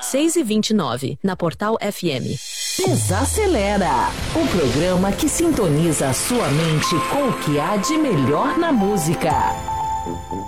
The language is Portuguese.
6h29, na Portal FM. Desacelera, o programa que sintoniza a sua mente com o que há de melhor na música.